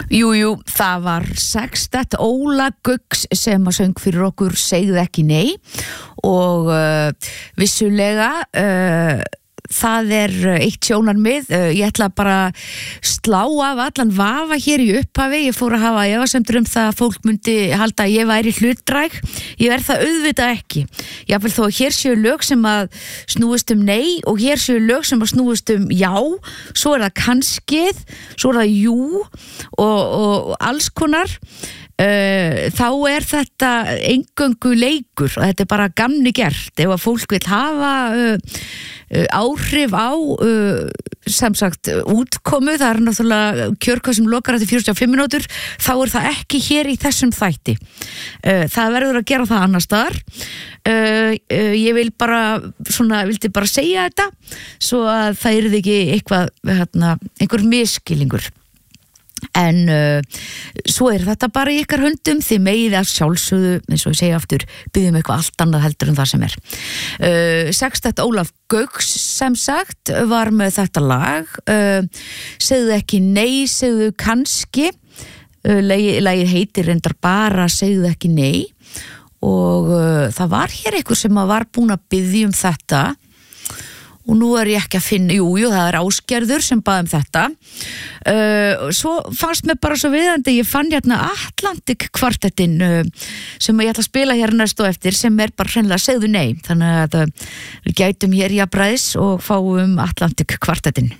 Jú, það var Sextett Óla Gauks sem að söng fyrir okkur Segðu ekki nei og vissulega það eitt sjónarmið, ég ætla bara slá af allan vafa hér í upphafi, ég fór að hafa efasemdir það að fólk myndi halda að ég væri hlutdræg, ég það auðvitað ekki, jafnvel þó að hér séu lög sem að snúist nei og hér séu lög sem að snúist já, svo það kannskið, svo það jú og alls konar. Þá þetta eingöngu leikur og þetta bara gamni gert ef að fólk vil hafa áhrif á sem sagt útkomu, það náttúrulega kjörkvað sem lokar eftir 45 mínútur, þá það ekki hér í þessum þætti, það verður að gera það annars staðar. Ég vildi bara segja þetta svo að það yrði ekki eitthvað einhver miskilningur. En svo þetta bara í ykkar höndum, þið megið að sjálfsögðu, eins og ég segi aftur, byggjum eitthvað allt annað heldur en það sem Sextett Ólaf Gauks sem sagt var með þetta lag, segðu ekki nei, segðu kannski, lagið heitir reyndar bara segðu ekki nei og það var hér einhver sem var búin að biðja þetta og nú ég ekki að finna, jú, það Ásgerður sem bað þetta. Svo fannst mér bara svo viðandi, ég fann hérna Atlantic kvartettinn sem ég ætla að spila hér næst og eftir, sem bara hreinlega segðu nei, þannig að við gætum hér jafnræðis og fáum Atlantic kvartettinn.